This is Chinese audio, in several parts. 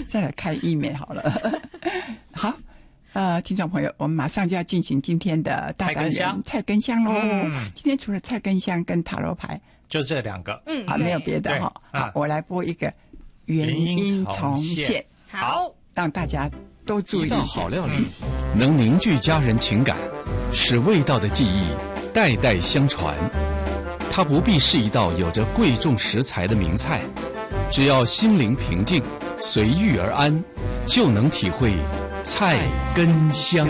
再来开医美好了。好，听众朋友，我们马上就要进行今天的大单元菜根香喽。今天除了菜根香跟塔罗牌， 就这2个， 没有别的哈。好，我来播一个原因重现， 好， 让大家都注意一下。 一道好料理能凝聚家人情感，使味道的记忆代代相传。它不必是一道有着贵重食材的名菜，只要心灵平静，随遇而安，就能体会菜根香。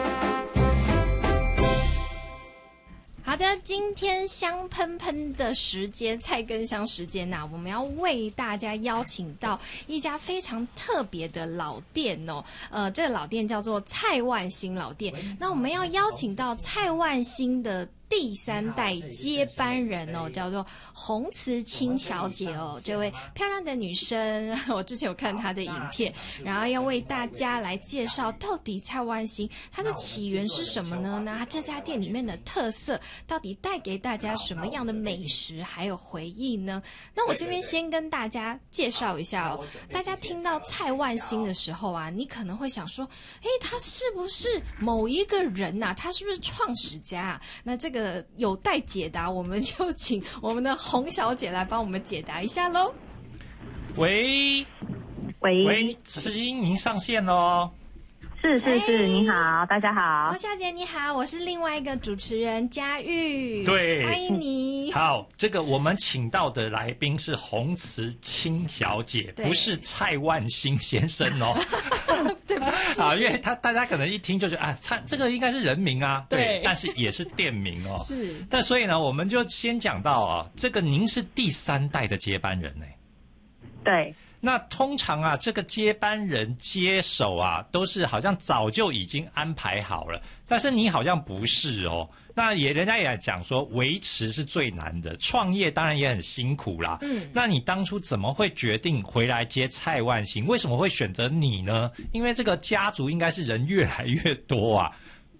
好的，今天香喷喷的时间，菜根香时间呐，我们要为大家邀请到一家非常特别的老店哦。这个老店叫做蔡万兴老店。那我们要邀请到蔡万兴的第3代接班人哦，叫做洪慈清小姐哦，这位漂亮的女生，我之前有看她的影片，然后要为大家来介绍到底蔡万兴它的起源是什么呢？那这家店里面的特色到底带给大家什么样的美食还有回忆呢？那我这边先跟大家介绍一下哦，大家听到蔡万兴的时候啊，你可能会想说，他是不是某一个人啊？他是不是创始家啊？那这个有待解答，我们就请我们的洪小姐来帮我们解答一下咯。 喂，慈英您上线咯。 是，你好，大家好。 洪小姐你好，我是另外一个主持人佳玉， 对， 欢迎你。 好，这个我们请到的来宾是洪慈清小姐，不是蔡万兴先生哦。 对不起啊，因为大家可能一听就觉得这个应该是人名啊，对，但是也是店名哦。 是， 但所以呢，我们就先讲到这个您是第3代的接班人呢。 对。 那通常这个接班人接手都是好像早就已经安排好了，但是你好像不是哦。那人家也讲说，维持是最难的，创业当然也很辛苦啦。那你当初怎么会决定回来接蔡万兴？为什么会选择你呢？因为这个家族应该是人越来越多啊。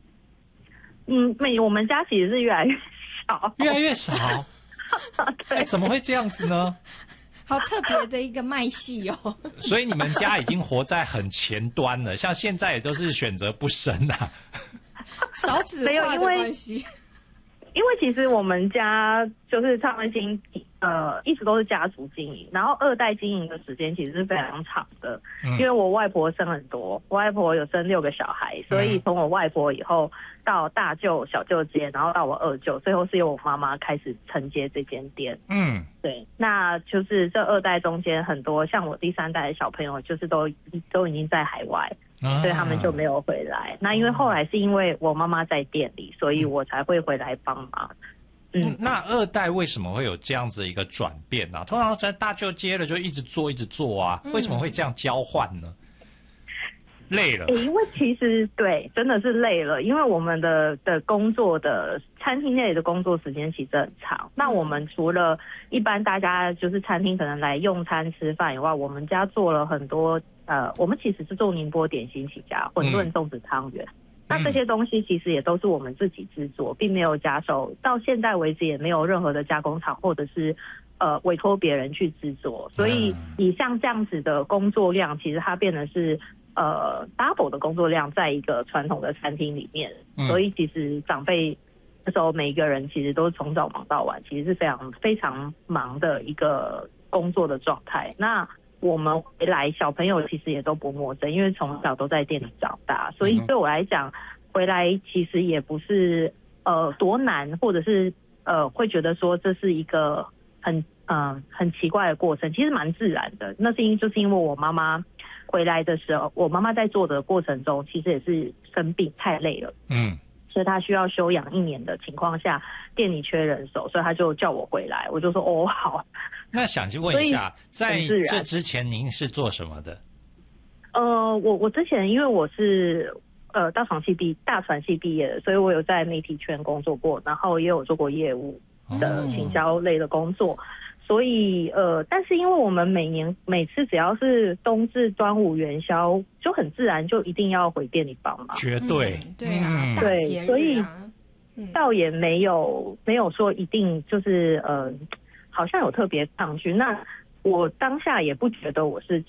我们家其实是越来越少， 越来越少。怎么会这样子呢？ 好特别的一个脉系哦。 所以你们家已经活在很前端了，像现在也都是选择不生啊。 少子化的关系。 因为其实我们家就是蔡万兴一直都是家族经营，然后2代经营的时间其实是非常长的。因为我外婆生很多，我外婆有生6个小孩，所以从我外婆以后到大舅、小舅接，然后到我2舅，最后是由我妈妈开始承接这间店。对，那就是这2代中间很多像我第3代的小朋友，就是都已经在海外。所以他们就没有回来。那因为后来是因为我妈妈在店里，所以我才会回来帮忙。 那2代为什么会有这样子一个转变呢？通常在大舅接了就一直做啊，为什么会这样交换呢？累了。 因为其实对，真的是累了，因为我们的工作的餐厅内的工作时间其实很长。那我们除了一般大家就是餐厅可能来用餐吃饭以外，我们家做了很多我们其实是做宁波点心起家，馄饨、粽子、汤圆。那这些东西其实也都是我们自己制作，并没有加手，到现在为止也没有任何的加工厂或者是委托别人去制作。所以以像这样子的工作量，其实它变得是double 的工作量在一个传统的餐厅里面。所以其实长辈那时候每一个人其实都是从早忙到晚，其实是非常非常忙的一个工作的状态。那我们回来小朋友其实也都不陌生，因为从小都在店里长大，所以对我来讲回来其实也不是多难，或者是会觉得说这是一个很奇怪的过程，其实蛮自然的。那就是因为我妈妈回来的时候，我妈妈在做的过程中其实也是生病太累了，所以她需要休养1年的情况下，店里缺人手，所以她就叫我回来，我就说哦好。 那想去问一下，在这之前您是做什么的？ 我之前因为我是大传系毕业的，所以我有在媒体圈工作过，然后也有做过业务的行销类的工作。所以但是因为我们每次只要是冬至、端午、元宵，就很自然就一定要回店里帮忙。 绝对， 对啊， 对，所以倒也没有说一定就是好像有特别抗拒。那我当下也不觉得我是